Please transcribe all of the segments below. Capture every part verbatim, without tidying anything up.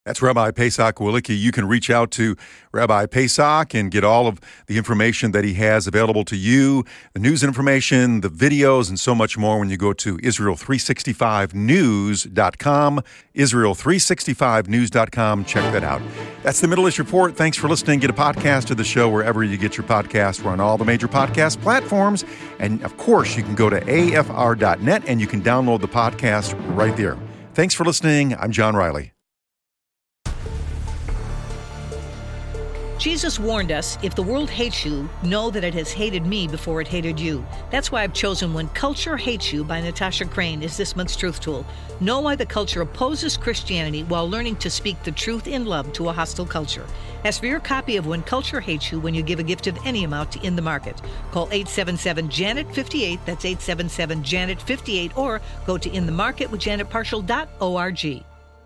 That's Rabbi Pesach Wielicki. You can reach out to Rabbi Pesach and get all of the information that he has available to you, the news information, the videos, and so much more when you go to Israel three sixty-five news dot com. Israel three sixty-five news dot com. Check that out. That's the Middle East Report. Thanks for listening. Get a podcast of the show wherever you get your podcast. We're on all the major podcast platforms. And, of course, you can go to A F R dot net and you can download the podcast right there. Thanks for listening. I'm John Riley. Jesus warned us, if the world hates you, know that it has hated me before it hated you. That's why I've chosen When Culture Hates You by Natasha Crane as this month's Truth Tool. Know why the culture opposes Christianity while learning to speak the truth in love to a hostile culture. Ask for your copy of When Culture Hates You when you give a gift of any amount to In the Market. Call eight seven seven, Janet fifty-eight, that's eight seven seven, Janet fifty-eight, or go to in the market with janet partial dot org.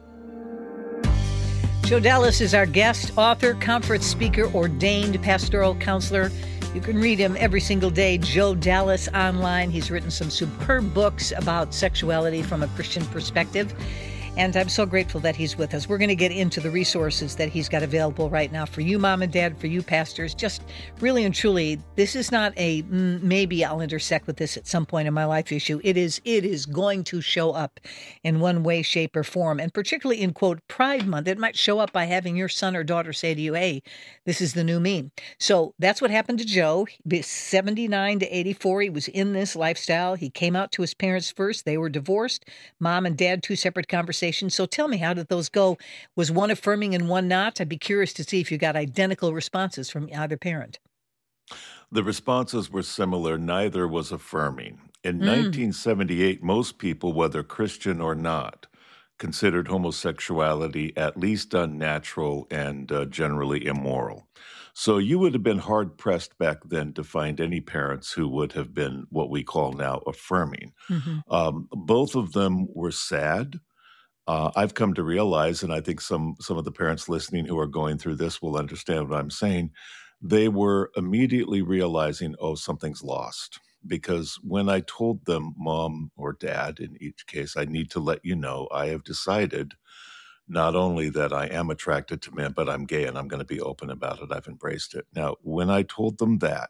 Joe Dallas is our guest, author, conference speaker, ordained pastoral counselor. You can read him every single day, Joe Dallas online. He's written some superb books about sexuality from a Christian perspective. And I'm so grateful that he's with us. We're going to get into the resources that he's got available right now for you, mom and dad, for you pastors. Just really and truly, this is not a mm, maybe I'll intersect with this at some point in my life issue. It is it is going to show up in one way, shape, or form. And particularly in, quote, Pride Month, it might show up by having your son or daughter say to you, hey, this is the new me. So that's what happened to Joe. He was seventy-nine to eighty-four. He was in this lifestyle. He came out to his parents first. They were divorced. Mom and dad, two separate conversations. So tell me, how did those go? Was one affirming and one not? I'd be curious to see if you got identical responses from either parent. The responses were similar. Neither was affirming. In Mm. nineteen seventy-eight, most people, whether Christian or not, considered homosexuality at least unnatural and uh, generally immoral. So you would have been hard-pressed back then to find any parents who would have been what we call now affirming. Mm-hmm. Um, both of them were sad. Uh, I've come to realize, and I think some some of the parents listening who are going through this will understand what I'm saying, they were immediately realizing, oh, something's lost. Because when I told them, mom or dad, in each case, I need to let you know I have decided not only that I am attracted to men, but I'm gay and I'm going to be open about it. I've embraced it. Now, when I told them that,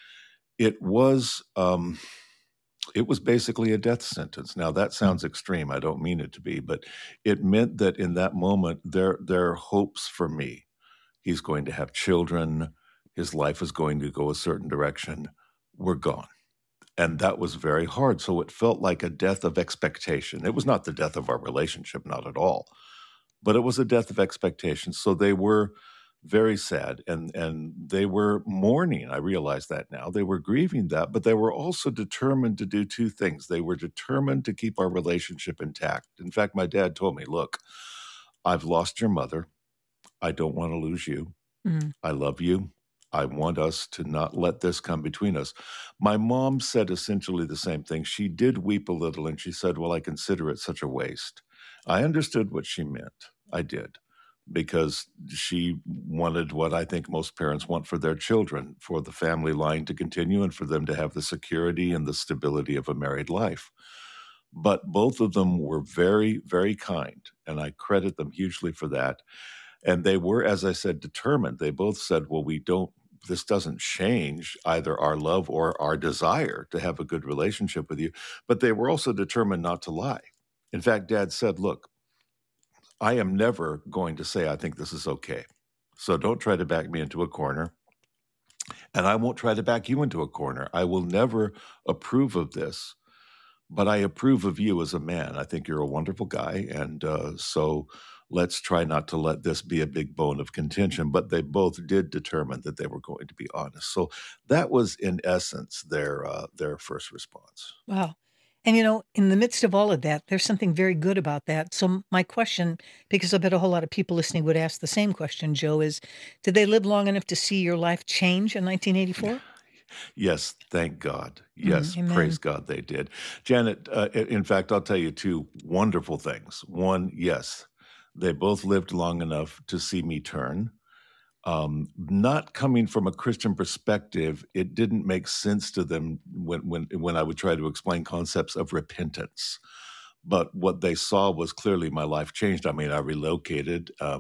it was... Um, It was basically a death sentence. Now, that sounds extreme. I don't mean it to be, but it meant that in that moment, their their hopes for me, he's going to have children, his life is going to go a certain direction, were gone. And that was very hard. So it felt like a death of expectation. It was not the death of our relationship, not at all, but it was a death of expectation. So they were very sad, and and they were mourning. I realize that now. They were grieving that, but they were also determined to do two things. They were determined to keep our relationship intact. In fact, my dad told me, look, I've lost your mother. I don't want to lose you. Mm. I love you. I want us to not let this come between us. My mom said essentially the same thing. She did weep a little, and she said, well, I consider it such a waste. I understood what she meant. I did. Because she wanted what I think most parents want for their children, for the family line to continue and for them to have the security and the stability of a married life. But both of them were very, very kind, and I credit them hugely for that. And they were, as I said, determined. They both said, well, we don't, this doesn't change either our love or our desire to have a good relationship with you. But they were also determined not to lie. In fact, Dad said, look, I am never going to say I think this is okay. So don't try to back me into a corner. And I won't try to back you into a corner. I will never approve of this, but I approve of you as a man. I think you're a wonderful guy. And uh, so let's try not to let this be a big bone of contention. But they both did determine that they were going to be honest. So that was, in essence, their uh, their first response. Wow. And, you know, in the midst of all of that, there's something very good about that. So my question, because I bet a whole lot of people listening would ask the same question, Joe, is, did they live long enough to see your life change in nineteen eighty-four? Yes, thank God. Yes, Mm, praise God they did. Janet, uh, in fact, I'll tell you two wonderful things. One, yes, they both lived long enough to see me turn. Um, not coming from a Christian perspective, it didn't make sense to them when, when, when I would try to explain concepts of repentance. but what they saw was clearly my life changed. I mean, I relocated. Uh,